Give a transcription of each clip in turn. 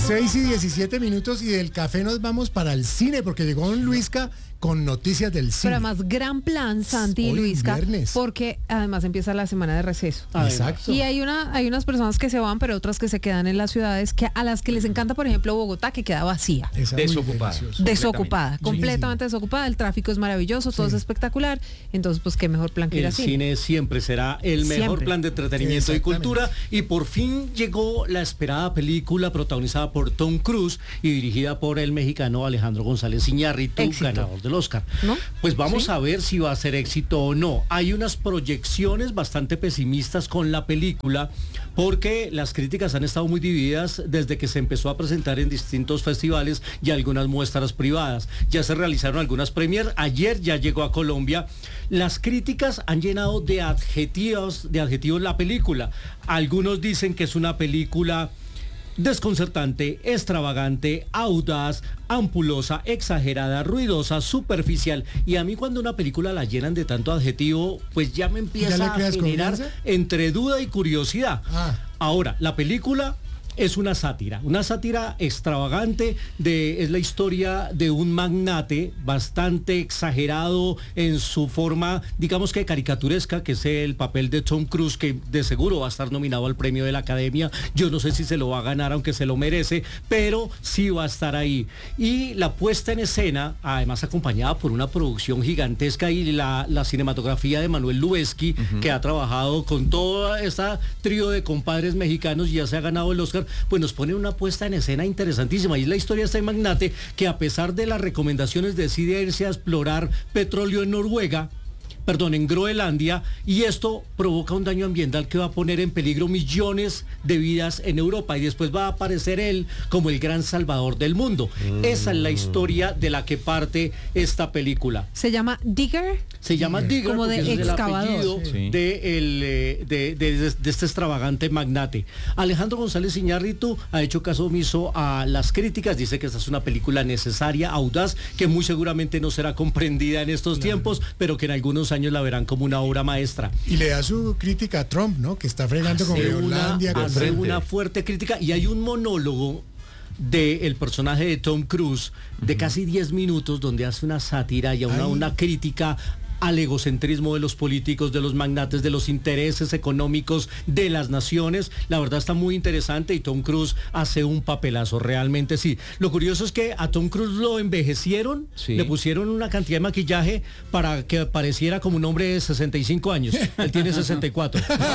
6:17 y del café nos vamos para el cine porque llegó don Luisca con noticias del cine. Pero además, gran plan, Santi y Hoy Luisca, viernes. porque además empieza la semana de receso. Exacto. Y hay unas personas que se van, pero otras que se quedan en las ciudades, a las que les encanta, por ejemplo, Bogotá, que queda vacía. Esa muy Desocupada. deliciosa. Desocupada, Sí. completamente desocupada, el tráfico es maravilloso, todo Sí. es espectacular, entonces pues qué mejor plan que ir El al cine. cine siempre será el mejor Siempre. plan de entretenimiento y Exactamente. cultura, y por fin llegó la esperada película protagonizada por Tom Cruise y dirigida por el mexicano Alejandro González Iñárritu, Éxito. ganador del Oscar. ¿No? Pues vamos ¿Sí? a ver si va a ser éxito o no. Hay unas proyecciones bastante pesimistas con la película porque las críticas han estado muy divididas desde que se empezó a presentar en distintos festivales y algunas muestras privadas. Ya se realizaron algunas premier. Ayer ya llegó a Colombia. Las críticas han llenado de adjetivos la película. Algunos dicen que es una película desconcertante, extravagante, audaz, ampulosa, exagerada, ruidosa, superficial. Y a mí cuando una película la llenan de tanto adjetivo, pues ya me ¿Ya empieza le a creas generar confianza? entre duda y curiosidad. Ah. Ahora, la película es una sátira extravagante, es la historia de un magnate bastante exagerado en su forma, digamos que caricaturesca, que es el papel de Tom Cruise, que de seguro va a estar nominado al premio de la Academia. Yo no sé si se lo va a ganar, aunque se lo merece, pero sí va a estar ahí. Y la puesta en escena, además acompañada por una producción gigantesca y la cinematografía de Manuel Lubezki, que ha trabajado con toda esta trío de compadres mexicanos y ya se ha ganado el Oscar, pues nos pone una puesta en escena interesantísima. Y es la historia de este magnate que, a pesar de las recomendaciones, decide irse a explorar petróleo en en Groenlandia, y esto provoca un daño ambiental que va a poner en peligro millones de vidas en Europa, y después va a aparecer él como el gran salvador del mundo. Esa es la historia de la que parte esta película. Se llama Digger. Se llama Digger Como de porque ese es el excavador. apellido Sí. de este extravagante magnate. Alejandro González Iñárritu ha hecho caso omiso a las críticas, dice que esta es una película necesaria, audaz, que muy seguramente no será comprendida en estos tiempos, pero que en algunos años la verán como una obra maestra. Y le da su crítica a Trump, ¿no? Que está fregando con Groenlandia. con- Hace una fuerte crítica, y hay un monólogo del personaje de Tom Cruise de casi 10 minutos donde hace una sátira y una crítica al egocentrismo de los políticos, de los magnates, de los intereses económicos de las naciones. La verdad está muy interesante y Tom Cruise hace un papelazo, realmente sí. Lo curioso es que a Tom Cruise lo envejecieron, Sí. le pusieron una cantidad de maquillaje para que pareciera como un hombre de 65 años. Él tiene 64.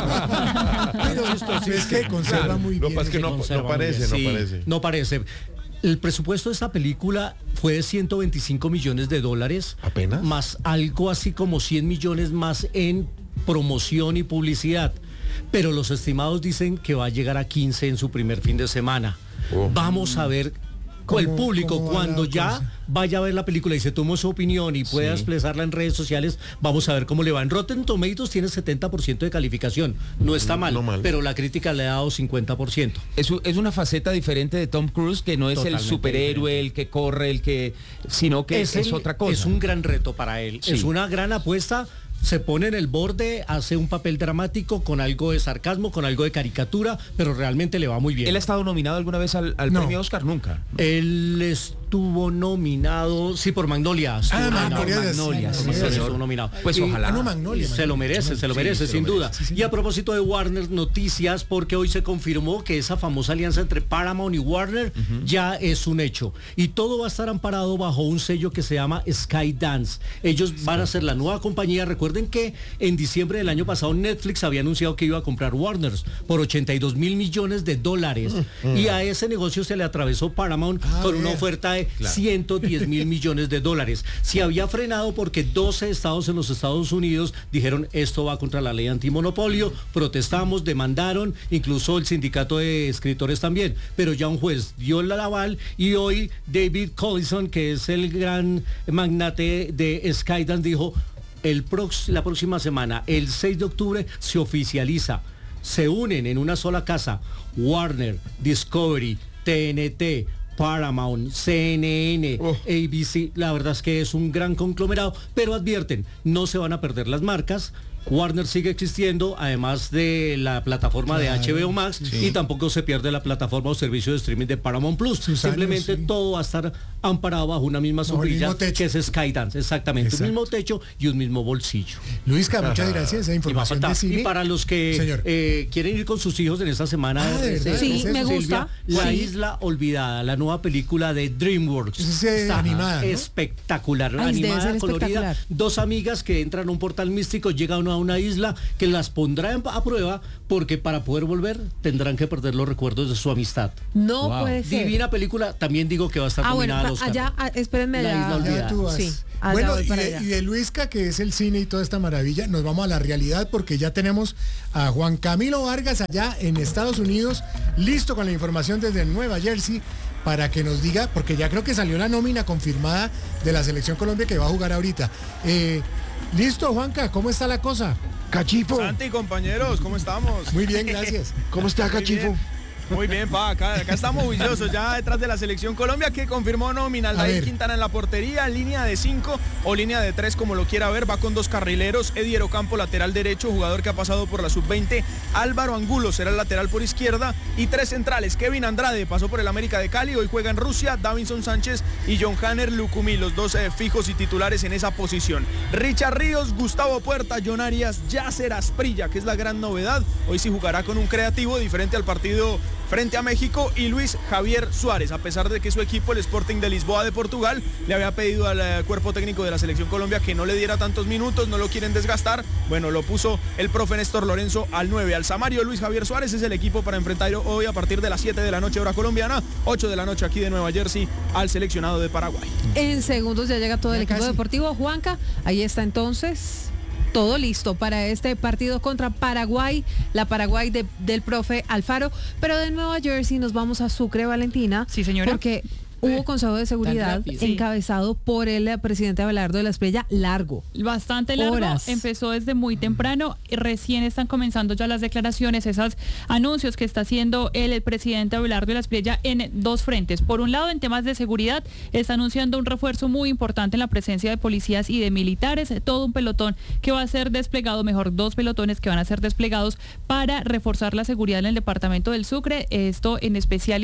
Pero es que conserva Claro, muy lo bien. pasa es que no Conserva muy parece, bien. no Sí, parece. no parece. El presupuesto de esta película fue de 125 millones de dólares. ¿Apenas? Más algo así como 100 millones más en promoción y publicidad. Pero los estimados dicen que va a llegar a 15 en su primer fin de semana. Oh. Vamos a ver ¿Cómo- el público cómo va cuando la ya cosa? vaya a ver la película y se tome su opinión y pueda Sí. expresarla en redes sociales. Vamos a ver cómo le va. En Rotten Tomatoes tiene 70% de calificación. No está mal, No mal. pero la crítica le ha dado 50%. Es una faceta diferente de Tom Cruise, que no es Totalmente el superhéroe, el que corre, sino que es otra cosa. Es un gran reto para él. Sí. Es una gran apuesta. Se pone en el borde, hace un papel dramático con algo de sarcasmo, con algo de caricatura, pero realmente le va muy bien. ¿Él ha estado nominado alguna vez al No. premio Oscar? Nunca. Él estuvo nominado, sí, por Magnolia. Estuvo Magnolia, sí, Magnolia, señor. estuvo nominado. Pues Y- ojalá. No, Magnolia. Se lo merece, Magnolia. se lo Sí, merece, se sin lo duda. merece, sí, Y señor. a propósito de Warner, noticias, porque hoy se confirmó que esa famosa alianza entre Paramount y Warner ya es un hecho. Y todo va a estar amparado bajo un sello que se llama Skydance. Ellos van a ser la nueva compañía. Recuerden que en diciembre del año pasado Netflix había anunciado que iba a comprar Warner por 82 mil millones de dólares. Y a ese negocio se le atravesó Paramount con una vea. oferta de 110 mil millones de dólares. Se había frenado porque 12 estados en los Estados Unidos dijeron esto va contra la ley antimonopolio, protestamos, demandaron, incluso el sindicato de escritores también, pero ya un juez dio el aval y hoy David Collison, que es el gran magnate de Skydance, dijo la próxima semana, el 6 de octubre, se oficializa. Se unen en una sola casa Warner, Discovery, TNT, Paramount, CNN, ABC. La verdad es que es un gran conglomerado, pero advierten, no se van a perder las marcas. Warner sigue existiendo, además de la plataforma de HBO Max, y tampoco se pierde la plataforma o servicio de streaming de Paramount Plus. Simplemente todo va a estar amparado bajo una misma sombrilla, que es Skydance, exactamente. Un mismo techo y un mismo bolsillo. Luisca, muchas gracias. Esa información de cine. Y para los que quieren ir con sus hijos en esta semana, sí, me gusta. La Isla Olvidada, la nueva película de DreamWorks. Está animada, ¿no? Espectacular, animada, colorida. Dos amigas que entran a un portal místico, llegan a una isla que las pondrá a prueba, porque para poder volver tendrán que perder los recuerdos de su amistad. No puede ser. Divina película, también digo que va a estar nominada al Oscar. Allá, espérenme La Isla Olvidada. Tú vas. Sí. Bueno, y de Luisca, que es el cine y toda esta maravilla, nos vamos a la realidad, porque ya tenemos a Juan Camilo Vargas allá en Estados Unidos, listo con la información desde Nueva Jersey, para que nos diga, porque ya creo que salió la nómina confirmada de la Selección Colombia que va a jugar ahorita. Listo, Juanca, ¿cómo está la cosa? Cachifo. Santi, compañeros, ¿cómo estamos? Muy bien, gracias. ¿Cómo está, Cachifo? Muy bien, pa, acá estamos juiciosos ya detrás de la Selección Colombia, que confirmó nómina. David Quintana en la portería, línea de 5 o línea de 3, como lo quiera ver. Va con 2 carrileros, Edier Ocampo, lateral derecho, jugador que ha pasado por la sub-20. Álvaro Angulo será el lateral por izquierda, y 3 centrales. Kevin Andrade pasó por el América de Cali, hoy juega en Rusia. Davinson Sánchez y John Hanner Lucumí, los 2 fijos y titulares en esa posición. Richard Ríos, Gustavo Puerta, John Arias, Yasser Asprilla, que es la gran novedad. Hoy sí jugará con un creativo diferente al partido frente a México, y Luis Javier Suárez, a pesar de que su equipo, el Sporting de Lisboa de Portugal, le había pedido al cuerpo técnico de la Selección Colombia que no le diera tantos minutos, no lo quieren desgastar. Bueno, lo puso el profe Néstor Lorenzo al 9. Al Samario, Luis Javier Suárez es el equipo para enfrentar hoy a partir de las 7 de la noche hora colombiana, 8 de la noche aquí de Nueva Jersey, al seleccionado de Paraguay. En segundos ya llega todo el equipo deportivo. Juanca, ahí está entonces todo listo para este partido contra Paraguay, la Paraguay del profe Alfaro. Pero de Nueva Jersey nos vamos a Sucre, Valentina. Sí, señora. Porque hubo consejo de seguridad encabezado por el presidente Abelardo de la Espriella, largo. Bastante largo, empezó desde muy temprano, recién están comenzando ya las declaraciones, esos anuncios que está haciendo el presidente Abelardo de la Espriella en 2 frentes. Por un lado, en temas de seguridad, está anunciando un refuerzo muy importante en la presencia de policías y de militares, todo un pelotón que va a ser desplegado, 2 pelotones que van a ser desplegados para reforzar la seguridad en el departamento del Sucre. Esto en especial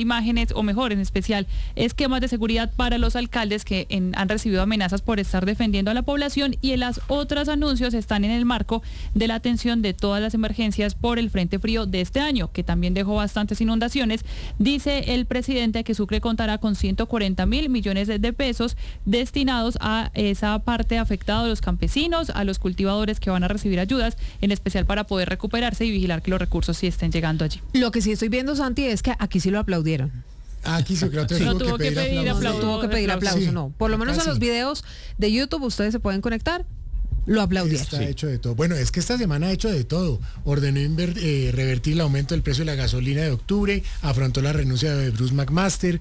en especial esquemas de seguridad para los alcaldes que han recibido amenazas por estar defendiendo a la población, y en las otros anuncios están en el marco de la atención de todas las emergencias por el frente frío de este año, que también dejó bastantes inundaciones. Dice el presidente que Sucre contará con 140.000 millones de pesos destinados a esa parte afectada, a los campesinos, a los cultivadores que van a recibir ayudas, en especial para poder recuperarse y vigilar que los recursos sí estén llegando allí. Lo que sí estoy viendo, Santi, es que aquí sí lo aplaudieron. Aquí sí, creo que tuvo que pedir aplauso, no. Por lo menos en los videos de YouTube ustedes se pueden conectar. Lo aplaudieron. Está hecho de todo. Bueno, es que esta semana ha hecho de todo. Ordenó revertir el aumento del precio de la gasolina de octubre, afrontó la renuncia de Bruce McMaster,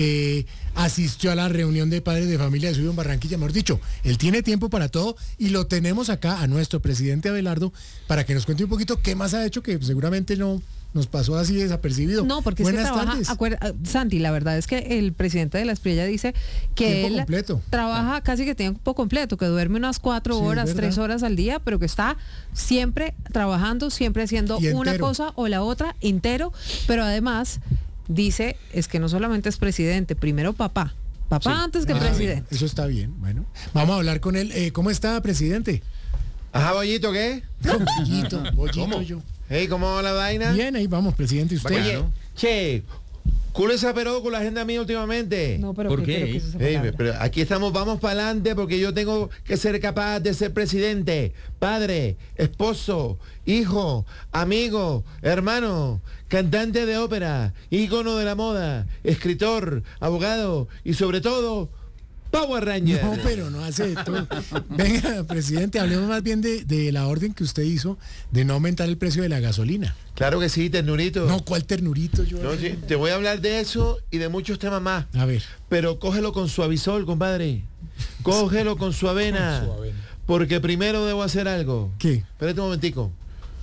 asistió a la reunión de padres de familia de su hijo en Barranquilla. Mejor dicho, él tiene tiempo para todo, y lo tenemos acá a nuestro presidente Abelardo para que nos cuente un poquito qué más ha hecho, que seguramente no nos pasó así desapercibido. No, porque Buenas tardes. Santi, la verdad es que el presidente de la Espriella dice que él trabaja casi que tiempo completo, que duerme unas 4 horas, 3 horas al día, pero que está siempre trabajando, siempre haciendo una cosa o la otra, entero, pero además dice, es que no solamente es presidente, primero papá antes que presidente. Eso está bien, bueno. Vamos a hablar con él. ¿Cómo está, presidente? Ajá, Bollito, ¿qué? Bollito yo. Hey, ¿cómo va la vaina? Bien, ahí vamos, presidente. ¿Y usted? Oye, che, culo se aperó con la agenda mía últimamente. No, pero ¿por qué? Pero aquí estamos, vamos para adelante, porque yo tengo que ser capaz de ser presidente, padre, esposo, hijo, amigo, hermano, cantante de ópera, ícono de la moda, escritor, abogado y sobre todo Power Ranger. No, pero no hace de todo. Venga, presidente, hablemos más bien de la orden que usted hizo de no aumentar el precio de la gasolina. Claro que sí, ternurito. No, ¿cuál ternurito? Sí, te voy a hablar de eso y de muchos temas más. A ver. Pero cógelo con suavisol, compadre. Cógelo con su avena. Porque primero debo hacer algo. ¿Qué? Espérate un momentico.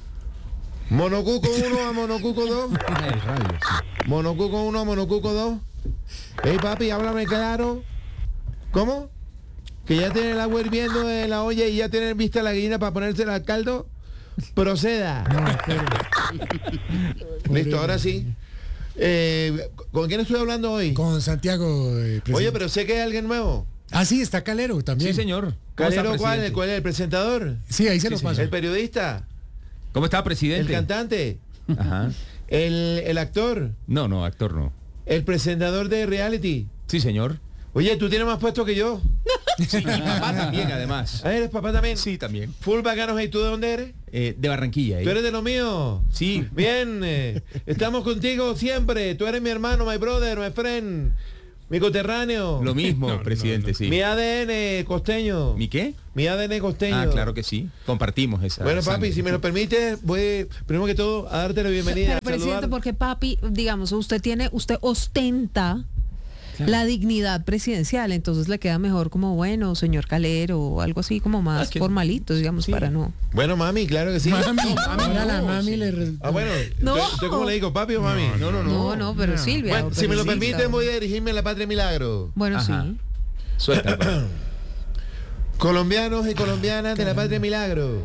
Monocuco 1 a Monocuco 2. Monocuco 1 a Monocuco 2. Hey, papi, háblame claro. ¿Cómo? ¿Que ya tiene el agua hirviendo de la olla y ya tienen vista la gallina para ponérsela al caldo? proceda. Listo, ahora sí. ¿Con quién estoy hablando hoy? Con Santiago. Oye, pero sé que hay alguien nuevo. Ah, sí, está Calero también. Sí, señor. ¿Calero cuál? ¿Cuál es el presentador? Sí, ahí se lo paso. ¿El periodista? ¿Cómo está, presidente? ¿El cantante? Ajá. ¿El actor? No, actor no. ¿El presentador de reality? Sí, señor. Oye, tú tienes más puestos que yo. Sí, papá también, además. ¿Eres papá también? Sí, también. Full bacanos. ¿Y tú de dónde eres? De Barranquilla. ¿Tú eres de lo mío? Sí. Bien, estamos contigo siempre. Tú eres mi hermano, my brother, my friend, mi coterráneo. Lo mismo, presidente, sí. Mi ADN costeño. ¿Mi qué? Mi ADN costeño. Ah, claro que sí. Compartimos esa. Bueno, papi, sangre. si me lo permites, voy primero que todo a darte la bienvenida. Pero, presidente, porque papi, digamos, usted ostenta la dignidad presidencial, entonces le queda mejor como, bueno, señor Calero, o algo así como más formalito, digamos, sí. para no. Bueno, mami, claro que sí. Mami, ahora la mami le... Bueno, No. ¿Usted cómo le digo, papi o mami? No, pero Silvia. Bueno, si me lo permite, permiten, voy a dirigirme a la Patria Milagro. Bueno, Ajá. sí. Suelta, papá. Colombianos y colombianas de la Patria Milagro,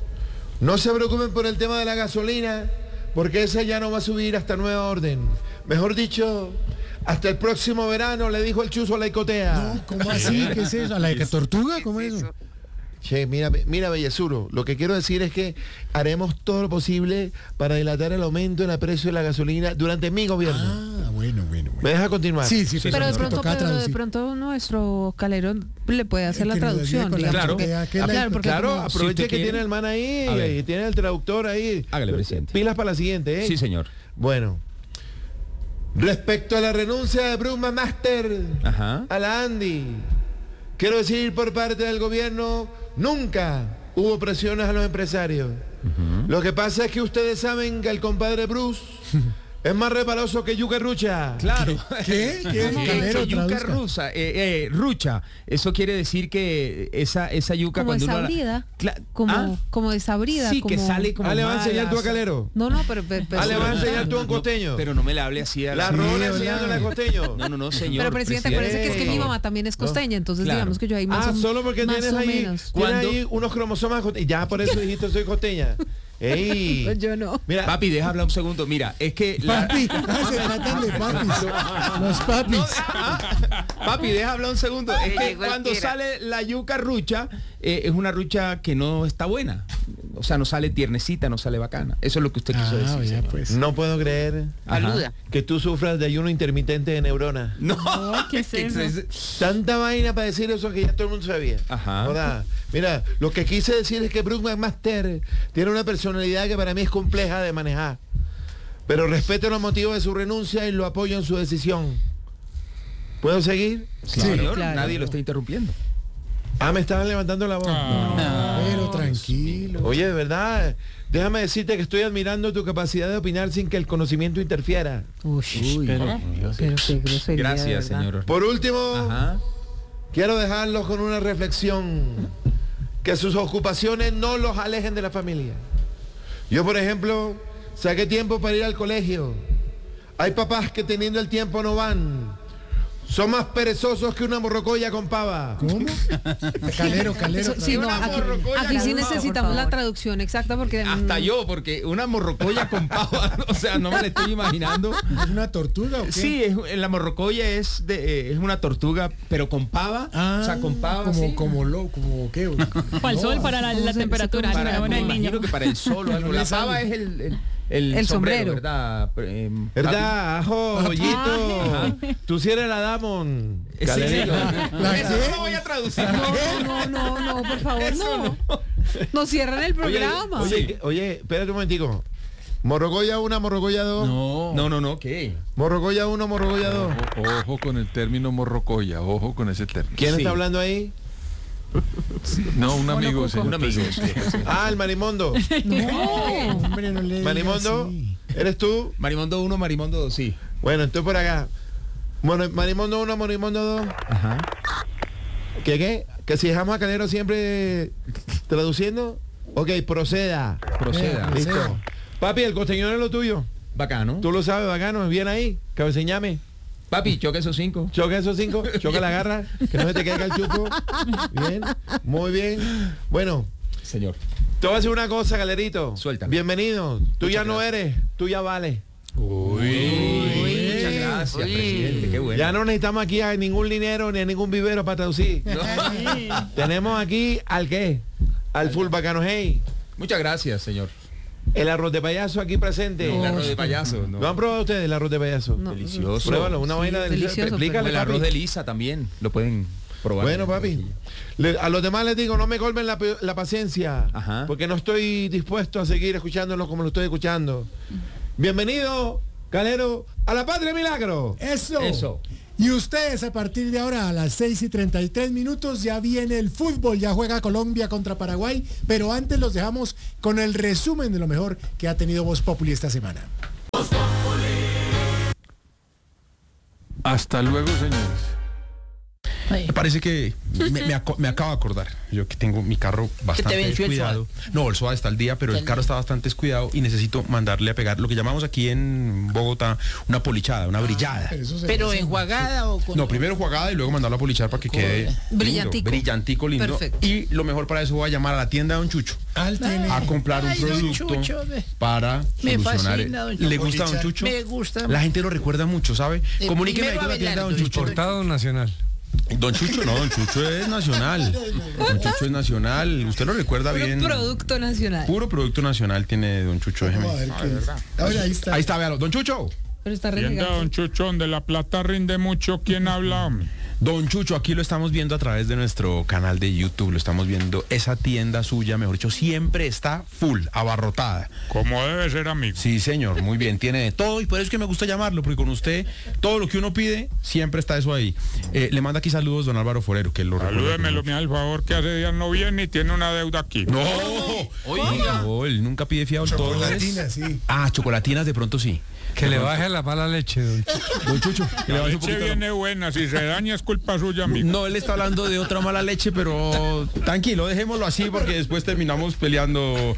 no se preocupen por el tema de la gasolina, porque esa ya no va a subir hasta nueva orden. Mejor dicho, hasta el próximo verano, le dijo el chuzo a la icotea. No, ¿cómo así? ¿Qué es eso? ¿A la de tortuga? ¿Cómo es eso? Che, mira, Bellezuro, lo que quiero decir es que haremos todo lo posible para dilatar el aumento en el precio de la gasolina durante mi gobierno. Ah, bueno. ¿Me deja continuar? Sí, Pero de es que pronto, toca traducir. nuestro Calero le puede hacer la que nos ayude traducción, con la digamos, icotea, porque- que es la claro, porque Claro, como- aproveche si usted que quiere. tiene el man ahí A ver. y tiene el traductor ahí. Hágale, presidente. Pilas para la siguiente, ¿eh? Sí, señor. Bueno, respecto a la renuncia de Bruma Master Ajá. a la Andy, quiero decir por parte del gobierno, nunca hubo presiones a los empresarios. Lo que pasa es que ustedes saben que el compadre Bruce es más resbaloso que yuca rucha. Claro. ¿Qué? ¿Qué? Calero, yuca traduzca. rusa, rucha. Eso quiere decir que esa yuca como cuando uno desabrida, Cla- como desabrida, sí, como... que sale como Le vas a enseñar mala, tú a Calero. No, pero Le vas a enseñar tú a un costeño. Pero no me la hable así a La sí, rola ¿verdad? enseñándole a costeño. No, señor. Pero presidente, acuérdese que es que mi mamá también es costeña, entonces Claro. digamos que yo ahí más o, Solo porque más tienes o ahí, menos. tienes Cuando- ahí unos cromosomas costeños. Ya por eso dijiste soy costeña. Ey. Yo no. Mira, Papi, deja hablar un segundo. Mira, es que Papi, se tratan de papis. Los papis. Papi, deja hablar un segundo. Es que Llegó el cuando quiera. sale la yuca rucha, es una rucha que no está buena. O sea, no sale tiernecita, no sale bacana. Eso es lo que usted quiso decir. Ah, ya, señor. pues. no puedo creer Saluda. que tú sufras de ayuno intermitente de neuronas. No, ¿qué es eso? Tanta vaina para decir eso que ya todo el mundo sabía. Ajá. Joda. Mira, lo que quise decir es que Brooke McMaster tiene una personalidad que para mí es compleja de manejar. Pero respeto los motivos de su renuncia y lo apoyo en su decisión. ¿Puedo seguir? Sí. Señor, claro. nadie lo está interrumpiendo. Ah, me estaban levantando la voz. Pero tranquilo. Oye, de verdad, déjame decirte que estoy admirando tu capacidad de opinar sin que el conocimiento interfiera. Uy, pero qué grosería, de Gracias, verdad. señor. Por último, Ajá. quiero dejarlos con una reflexión. Que sus ocupaciones no los alejen de la familia. Yo, por ejemplo, saqué tiempo para ir al colegio. Hay papás que teniendo el tiempo no van. Son más perezosos que una morrocoya con pava. ¿Cómo? Calero. Eso- sí, no, aquí sí necesitamos la traducción exacta porque Hasta yo, porque una morrocoya con pava, o sea, no me la estoy imaginando. ¿Es una tortuga o qué? Sí, la morrocoya es una tortuga, pero con pava. Ah, o sea, con pava. como, sí. como qué. Para el sol, para la temperatura. Para, bueno, me el niño. imagino que para el sol o algo. No La le sale. pava es el sombrero. ¿verdad? ¿Verdad? Ajo, Joyito. Tú sí eres la Damon. Sí, Calerito. ¿La Eso qué? no lo voy a traducir. no, por favor, no. Nos cierran el programa. Oye, espérate un momentico. Morrocoya 1, Morrocoya 2. No, ¿qué? Morrocoya 1, Morrocoya 2. Ojo con el término morrocoya, ojo con ese término. ¿Quién Sí. está hablando ahí? No, un amigo, señor Un amigo. presidente. Ah, el Marimondo. No. Hombre, no le digas Marimondo, así. ¿eres tú? Marimondo 1, Marimondo 2, sí. Bueno, estoy por acá. Marimondo 1, Marimondo 2. Ajá. ¿Qué? ¿Que si dejamos a Calero siempre traduciendo? Ok, proceda. Proceda. Listo. Papi, el costeño es lo tuyo. Bacano. Tú lo sabes, bacano. Bien ahí. Cabeceñame. Papi, choque esos 5. Choca esos 5. Choca la garra. Que no se te caiga el chupo. Bien. Muy bien. Bueno, Señor. Te voy a decir una cosa, Galerito. Suéltame. Bienvenido. Tú ya no eres, tú ya vales. Muchas gracias, presidente. Qué bueno. Ya no necesitamos aquí a ningún linero ni a ningún vivero para traducir. No. Tenemos aquí al qué? Al full bacano hey. Muchas gracias, señor. El arroz de payaso aquí presente. El arroz de payaso. ¿Lo han probado ustedes el arroz de payaso? No. Delicioso. Pruébalo, una vaina deliciosa. Explícale, El arroz de Lisa también. Lo pueden probar. Bueno, papi. A los demás les digo, no me colmen la paciencia. Ajá. Porque no estoy dispuesto a seguir escuchándolo como lo estoy escuchando. Bienvenido, Calero, a la Patria Milagro. Eso. Y ustedes a partir de ahora a las 6:33 ya viene el fútbol, ya juega Colombia contra Paraguay, pero antes los dejamos con el resumen de lo mejor que ha tenido Voz Populi esta semana. Hasta luego, señores. Me parece que me acabo de acordar. Yo que tengo mi carro bastante descuidado. No, el SOA está al día, pero el carro está bastante descuidado y necesito mandarle a pegar lo que llamamos aquí en Bogotá una polichada, una brillada. ¿Pero enjuagada o con...? No, primero enjuagada y luego mandarlo a polichar para que quede brillantico. Brillantico, lindo. Perfecto. Y lo mejor para eso voy a llamar a la tienda de Don Chucho a comprar un producto para solucionar. ¿Le gusta Don Chucho? Me gusta. La gente lo recuerda mucho, ¿sabe? Comuníqueme ahí con la tienda de Don Chucho. Importado nacional. Don Chucho, no, Don Chucho es nacional. Don Chucho es nacional. Usted lo recuerda Puro bien. producto nacional. Puro producto nacional tiene Don Chucho. Déjeme. Ahí está. Ahí está, véalo. Don Chucho. Pero está Tienda Don Chucho, donde la plata rinde mucho. ¿Quién habla? Don Chucho, aquí lo estamos viendo a través de nuestro canal de YouTube. Lo estamos viendo. Esa tienda suya, mejor dicho, siempre está full, abarrotada. Como debe ser, amigo. Sí, señor, muy bien. Tiene de todo y por eso es que me gusta llamarlo, porque con usted, todo lo que uno pide, siempre está eso ahí. Le manda aquí saludos don Álvaro Forero, que lo recuerda. Salúdemelo, me da el favor, que hace días no viene y tiene una deuda aquí. No, oiga. No, él nunca pide fiado. Chocolatinas, sí. Ah, chocolatinas de pronto sí. Que le baje la mala leche, Don Chucho. La leche viene buena, si se daña es culpa suya, amigo. No, él está hablando de otra mala leche, pero tranquilo, dejémoslo así porque después terminamos peleando.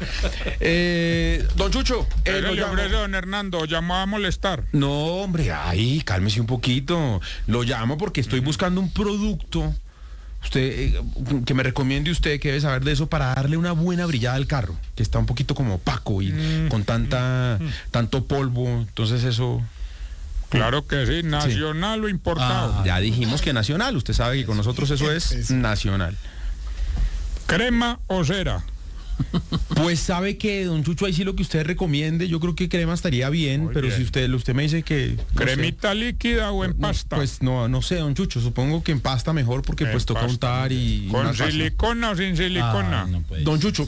Don Chucho. Le ofrece don Hernando, llamó a molestar. No, hombre, ay, cálmese un poquito. Lo llamo porque estoy buscando un producto. Usted, que me recomiende usted, que debe saber de eso, para darle una buena brillada al carro, que está un poquito como opaco y con tanto polvo, entonces eso... Claro que sí, nacional o importado. Ya dijimos que nacional, usted sabe que con nosotros eso es nacional. ¿Crema o cera? Pues sabe que, don Chucho, ahí sí lo que usted recomiende, yo creo que crema estaría bien, pero si usted me dice que... ¿Cremita líquida o en pasta? Pues no sé, don Chucho, supongo que en pasta mejor porque pues toca untar y... ¿Con silicona o sin silicona? Don Chucho,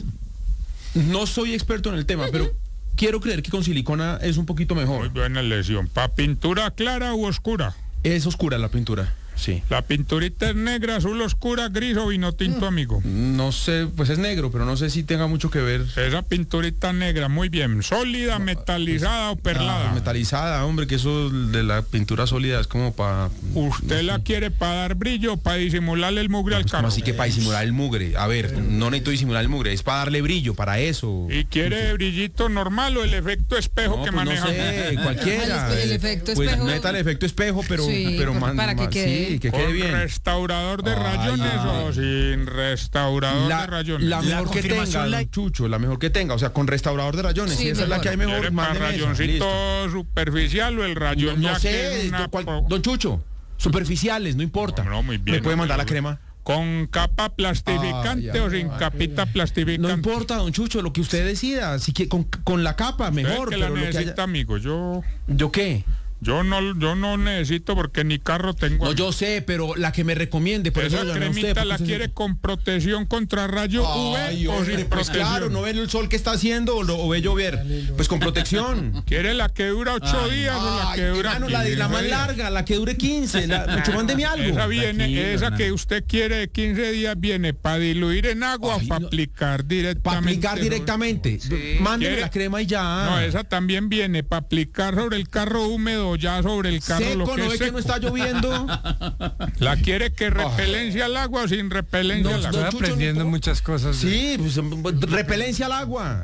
no soy experto en el tema, pero quiero creer que con silicona es un poquito mejor. Muy buena elección. ¿Para pintura clara u oscura? Es oscura la pintura. Sí. ¿La pinturita es negra, azul oscura, gris o vino tinto, amigo? No sé, pues es negro, pero no sé si tenga mucho que ver. Esa pinturita negra, muy bien. ¿Sólida, metalizada o perlada? Metalizada, hombre, que eso de la pintura sólida es como para... ¿Usted la quiere para dar brillo o para disimularle el mugre al carro? Así que para disimular el mugre. A ver, no necesito disimular el mugre, es para darle brillo, para eso. ¿Y quiere brillito normal o el efecto espejo que maneja? No sé, cualquiera. El efecto pues espejo. Meta el efecto espejo, pero para que quede. Sí, que quede bien. ¿Restaurador de rayones o sin restaurador de rayones? La mejor que tenga, Chucho, la mejor que tenga, o sea, con restaurador de rayones. Sí, esa es la que hay mejor. ¿Para rayoncito superficial o el rayón? No sé, don Chucho, superficiales, no importa. No, muy bien. ¿Me puede mandar la crema? ¿Con capa plastificante o sin capita plastificante? No importa, don Chucho, lo que usted decida. Si que con la capa, mejor. Que la necesita, amigo. ¿Yo qué? Yo no necesito porque ni carro tengo. No, yo sé, pero la que me recomiende. Por esa cremita la quiere con protección contra rayo UV o sin protección. Claro, no ve el sol que está haciendo o ve llover. Pues con protección. ¿Quiere la que dura 8 días o la que dura 15? La más larga, la que dure 15. Mucho, mándeme algo. Esa viene, esa que usted quiere de 15 días viene para diluir en agua o para aplicar directamente. Para aplicar directamente. Sí. Mándeme la crema y ya. No, esa también viene para aplicar sobre el carro húmedo, ya sobre el carro seco, lo que no es ve que no está lloviendo. ¿La quiere que repelencia al agua o sin repelencia al agua? Estoy aprendiendo muchas cosas. Sí, pues repelencia al agua.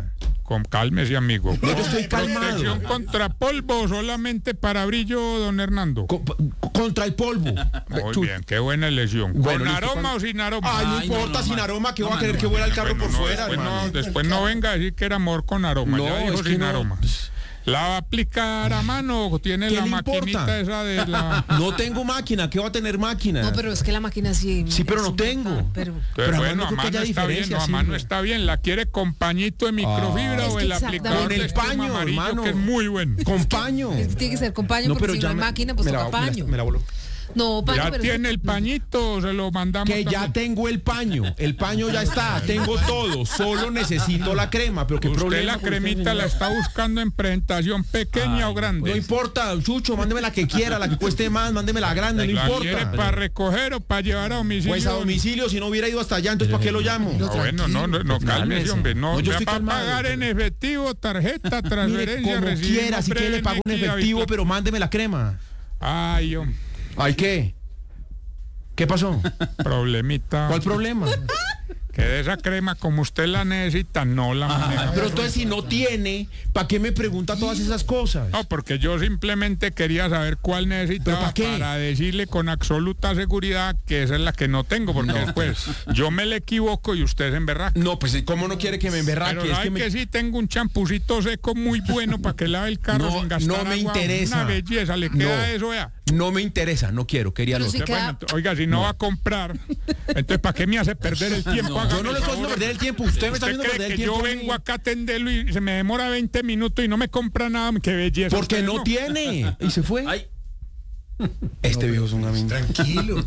cálmese, amigo. No, yo estoy calmado. ¿Protección contra polvo o solamente para brillo, don Hernando? Contra el polvo. Muy bien, qué buena elección. Bueno, ¿Con aroma o sin aroma? Ay, no importa, sin aroma, que va a querer que vuela el carro por fuera, hermano. Después no venga a decir que era amor con aroma, No, ya dijo es que sin no. aroma. ¿La va a aplicar a mano o tiene ¿Qué la le maquinita importa? esa de la...? No tengo máquina, ¿qué va a tener máquina? No, pero es que la máquina sí... Sí, pero no tengo. Pero Bueno, a mano está bien, no, a mano está bien. ¿La quiere con pañito de microfibra Es o que el aplicador Con de el espuma paño, amarillo, hermano. que es muy bueno? Con paño. tiene que ser con paño, porque si no hay máquina, pues toca paño. Me la voló. No, paño, ¿Ya pero tiene el pañito? Se lo mandamos Que ya también. tengo el paño ya está, tengo todo, solo necesito la crema, pero qué ¿Usted problema. la cremita la está buscando en presentación pequeña o grande? No importa, Chucho, mándeme la que quiera, la que cueste más, mándeme la grande, no ¿La quiere importa. para recoger o para llevar a domicilio? Pues a domicilio, si no hubiera ido hasta allá, entonces ¿para qué lo llamo? No, bueno, no, cálmese, hombre. No, yo ya estoy va a calmado, pagar en efectivo, tarjeta, Mire, transferencia, como recibo, quiera, si quiere le pago en efectivo, pero mándeme la crema. Ay, hombre, ¿Ay qué? ¿Qué pasó? problemita. ¿Cuál problema? Que de esa crema, como usted la necesita, no la maneja. Pero entonces si no tiene, ¿para qué me pregunta todas esas cosas? No, porque yo simplemente quería saber cuál necesitaba ¿Pero para qué? para decirle con absoluta seguridad que esa es la que no tengo, porque después yo me le equivoco y usted se emberraca. No, pues ¿cómo no quiere que me emberraque? Pero ¿sabe que sí tengo un champucito seco muy bueno para que lave el carro sin gastar no me agua? interesa. Una belleza, le queda eso, vea. No me interesa, no quiero, quería Pero lo si otro. queda- Bueno, oiga, si no va a comprar, entonces ¿para qué me hace perder el tiempo? Yo no le estoy haciendo perder el tiempo, usted me está ¿Usted haciendo cree perder el que tiempo. yo a mí. vengo acá a atenderlo y se me demora 20 minutos y no me compra nada? ¡Qué belleza! Porque Usted no tiene. Y se fue. Este viejo es un amigo. Tranquilo.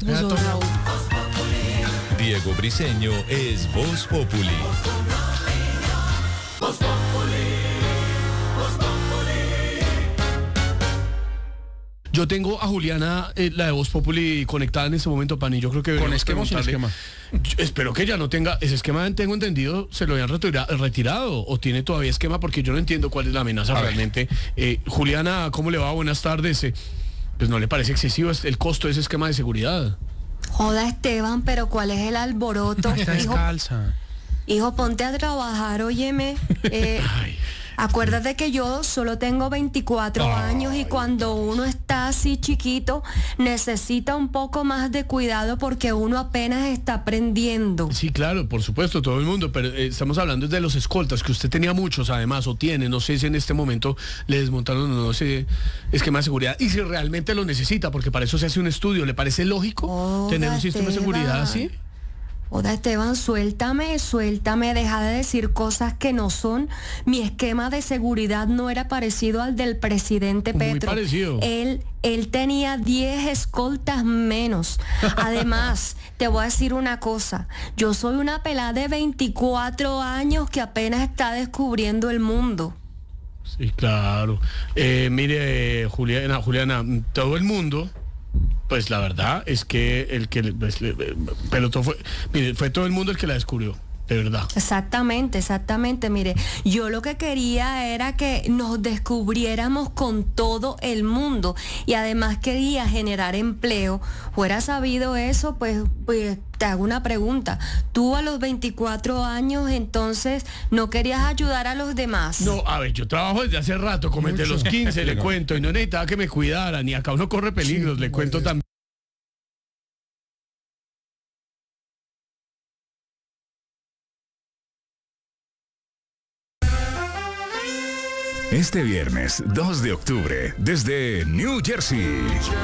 Diego Briseño es Voz Populi. Yo tengo a Juliana, la de Voz Populi, conectada en este momento, Pani. Yo creo que ¿Con esquema o sin esquema? Espero que ya no tenga ese esquema. Tengo entendido, se lo habían retirado o tiene todavía esquema, porque yo no entiendo cuál es la amenaza realmente. Juliana, ¿cómo le va? Buenas tardes. Pues no le parece excesivo el costo de ese esquema de seguridad. Joda, Esteban, pero ¿cuál es el alboroto? Está descalza. Hijo, ponte a trabajar, óyeme. Acuérdate que yo solo tengo 24 años y cuando uno está así chiquito necesita un poco más de cuidado porque uno apenas está aprendiendo. Sí, claro, por supuesto, todo el mundo, pero estamos hablando de los escoltas, que usted tenía muchos además, o tiene, no sé si en este momento le desmontaron o no ese esquema de seguridad, y si realmente lo necesita, porque para eso se hace un estudio. ¿Le parece lógico tener un sistema de seguridad así? Oda, Esteban, suéltame, deja de decir cosas que no son. Mi esquema de seguridad no era parecido al del presidente Muy Petro. parecido. Él tenía 10 escoltas menos. Además, te voy a decir una cosa. Yo soy una pelada de 24 años que apenas está descubriendo el mundo. Sí, claro. Mire, Juliana, todo el mundo, pues la verdad es que el que pelotó fue todo el mundo el que la descubrió, de verdad. Exactamente. Mire, yo lo que quería era que nos descubriéramos con todo el mundo y además quería generar empleo. Fuera sabido eso, pues te hago una pregunta. Tú a los 24 años entonces no querías ayudar a los demás. No, a ver, yo trabajo desde hace rato, como desde los 15, le cuento, y no necesitaba que me cuidaran, y acá uno corre peligros, le cuento también. Este viernes 2 de octubre, desde New Jersey,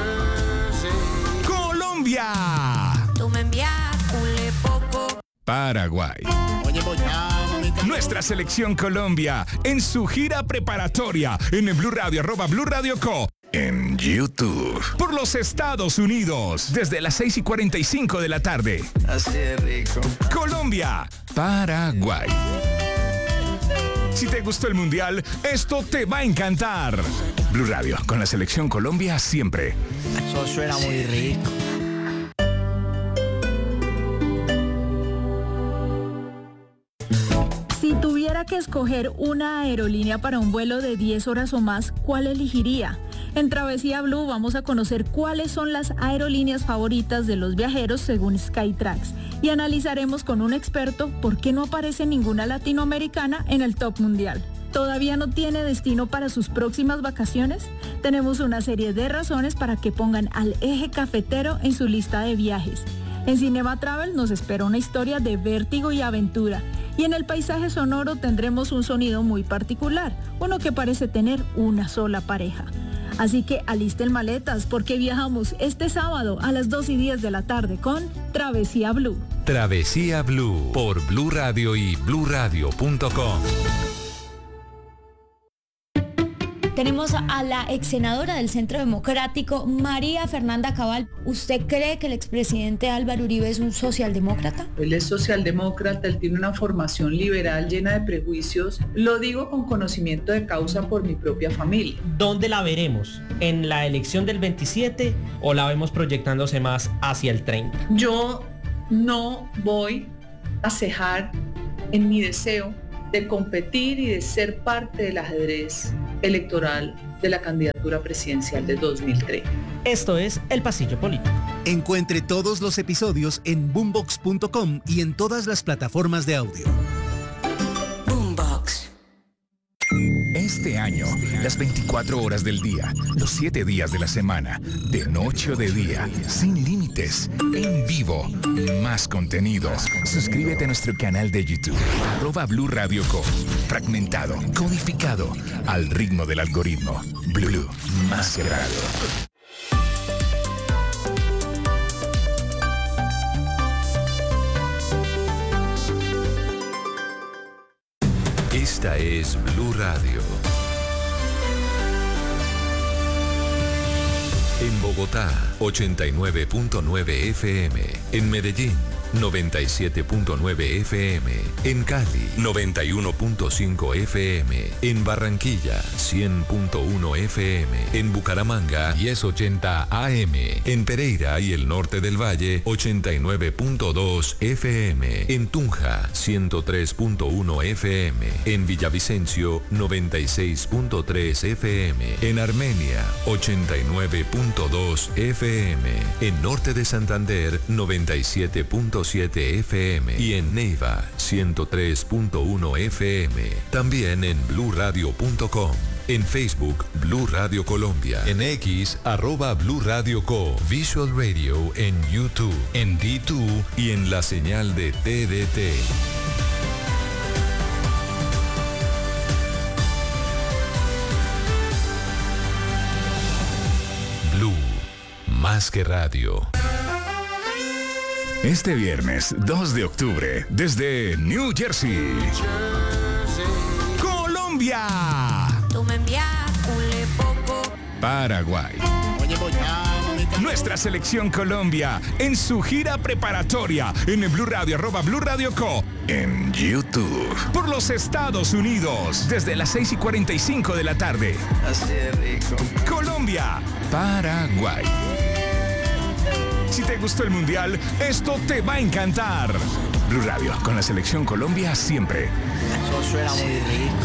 Colombia, Tú me envías culé poco. Paraguay. Nuestra selección Colombia en su gira preparatoria en el Blue Radio, @Blue Radio Co. En YouTube. Por los Estados Unidos, desde las 6:45 de la tarde. Así de rico. Colombia, Paraguay. Si te gustó el Mundial, esto te va a encantar. Blue Radio, con la selección Colombia siempre. Eso suena muy rico. Si tuviera que escoger una aerolínea para un vuelo de 10 horas o más, ¿cuál elegiría? En Travesía Blue vamos a conocer cuáles son las aerolíneas favoritas de los viajeros según Skytrax y analizaremos con un experto por qué no aparece ninguna latinoamericana en el top mundial. ¿Todavía no tiene destino para sus próximas vacaciones? Tenemos una serie de razones para que pongan al Eje Cafetero en su lista de viajes. En Cinema Travel nos espera una historia de vértigo y aventura. Y en el paisaje sonoro tendremos un sonido muy particular, uno que parece tener una sola pareja. Así que alisten maletas porque viajamos este sábado a las 2:10 de la tarde con Travesía Blue. Travesía Blue por Blue Radio y bluradio.com. Tenemos a la ex senadora del Centro Democrático, María Fernanda Cabal. ¿Usted cree que el expresidente Álvaro Uribe es un socialdemócrata? Él es socialdemócrata, él tiene una formación liberal llena de prejuicios. Lo digo con conocimiento de causa por mi propia familia. ¿Dónde la veremos? ¿En la elección del 27 o la vemos proyectándose más hacia el 30? Yo no voy a cejar en mi deseo de competir y de ser parte del ajedrez electoral de la candidatura presidencial de 2030. Esto es El Pasillo Político. Encuentre todos los episodios en boombox.com y en todas las plataformas de audio. Este año, las 24 horas del día, los 7 días de la semana, de noche o de día, sin límites, en vivo, más contenidos. Suscríbete a nuestro canal de YouTube, @Blue Radio Co. Fragmentado, codificado, al ritmo del algoritmo. Blue, más que radio. Esta es Blue Radio. En Bogotá, 89.9 FM. En Medellín, 97.9 FM. En Cali, 91.5 FM. En Barranquilla, 100.1 FM. En Bucaramanga, 1080 AM. En Pereira y el norte del Valle, 89.2 FM. En Tunja, 103.1 FM. En Villavicencio, 96.3 FM. En Armenia, 89.2 FM. En norte de Santander, 97.7 FM y en Neiva 103.1 FM. También en bluradio.com. En Facebook, Blue Radio Colombia. En X, @Blue Radio Co. Visual Radio en YouTube, en D2 y en la señal de TDT. Blue, más que radio. Este viernes 2 de octubre, desde New Jersey, Colombia, Paraguay. Nuestra selección Colombia en su gira preparatoria en el Blue Radio, @Blue Radio Co. En YouTube. Por los Estados Unidos, desde las 6:45 de la tarde. Así de rico. Colombia, Paraguay. Si te gustó el Mundial, esto te va a encantar. Blue Radio, con la selección Colombia siempre. Eso suena muy rico.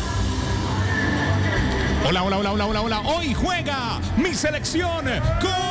Hola, hola, hola, hola, hola, hola. Hoy juega mi selección Colombia.